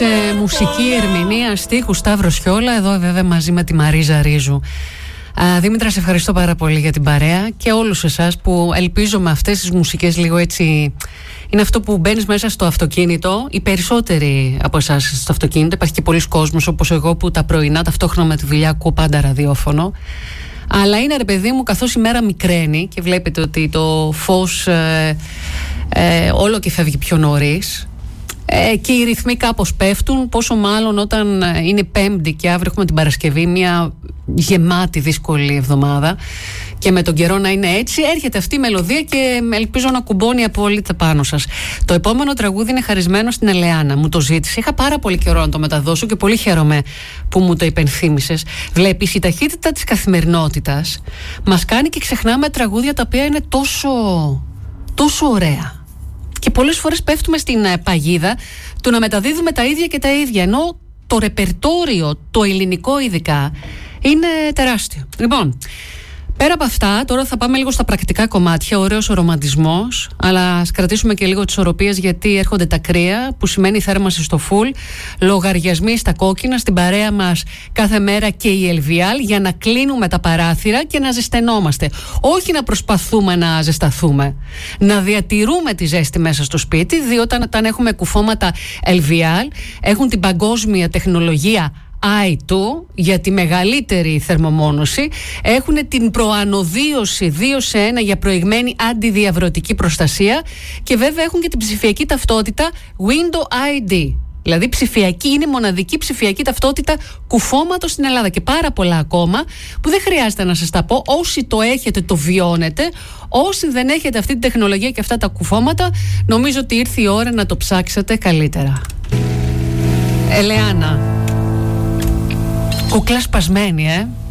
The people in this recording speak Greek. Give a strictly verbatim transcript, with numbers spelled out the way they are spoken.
Σε μουσική ερμηνεία, στίχους Σταύρος Χιόλα, εδώ βέβαια μαζί με τη Μαρίζα Ρίζου. Α, Δήμητρα, σε ευχαριστώ πάρα πολύ για την παρέα και όλους εσάς που ελπίζω με αυτές τις μουσικές λίγο έτσι. Είναι αυτό που μπαίνεις μέσα στο αυτοκίνητο, οι περισσότεροι από εσάς στο αυτοκίνητο. Υπάρχει και πολλοί κόσμος όπως εγώ που τα πρωινά ταυτόχρονα με τη δουλειά ακούω πάντα ραδιόφωνο. Αλλά είναι, ρε παιδί μου, καθώς η μέρα μικραίνει και βλέπετε ότι το φως ε, ε, όλο και φεύγει πιο νωρίς. Ε, και οι ρυθμοί κάπως πέφτουν, πόσο μάλλον όταν είναι Πέμπτη και αύριο έχουμε την Παρασκευή, μια γεμάτη δύσκολη εβδομάδα, και με τον καιρό να είναι έτσι, έρχεται αυτή η μελωδία και ελπίζω να κουμπώνει απόλυτα πάνω σας. Το επόμενο τραγούδι είναι χαρισμένο στην Ελεάνα. Μου το ζήτησε. Είχα πάρα πολύ καιρό να το μεταδώσω και πολύ χαίρομαι που μου το υπενθύμησες. Βλέπεις, η ταχύτητα της καθημερινότητας μας κάνει και ξεχνάμε τραγούδια τα οποία είναι τόσο, τόσο ωραία. Και πολλές φορές πέφτουμε στην παγίδα του να μεταδίδουμε τα ίδια και τα ίδια, ενώ το ρεπερτόριο, το ελληνικό ειδικά, είναι τεράστιο. Λοιπόν, πέρα από αυτά, τώρα θα πάμε λίγο στα πρακτικά κομμάτια. Ωραίος ο ρομαντισμός, αλλά ας κρατήσουμε και λίγο τις ισορροπίες, γιατί έρχονται τα κρύα, που σημαίνει θέρμανση στο φουλ, λογαριασμοί στα κόκκινα, στην παρέα μας κάθε μέρα και η Ελβιάλ, για να κλείνουμε τα παράθυρα και να ζεσθενόμαστε. Όχι να προσπαθούμε να ζεσταθούμε. Να διατηρούμε τη ζέστη μέσα στο σπίτι, διότι όταν έχουμε κουφώματα Ελβιάλ, έχουν την παγκόσμια τεχνολογία άι δύο για τη μεγαλύτερη θερμομόνωση, έχουν την προανοδίωση δύο σε ένα για προηγμένη αντιδιαβρωτική προστασία και βέβαια έχουν και την ψηφιακή ταυτότητα Window άι ντι. Δηλαδή ψηφιακή, είναι η μοναδική ψηφιακή ταυτότητα κουφώματος στην Ελλάδα, και πάρα πολλά ακόμα που δεν χρειάζεται να σας τα πω. Όσοι το έχετε το βιώνετε, όσοι δεν έχετε αυτή την τεχνολογία και αυτά τα κουφώματα, νομίζω ότι ήρθε η ώρα να το ψάξετε καλύτερα. Ελεάνα, κουκλά σπασμένη, ε.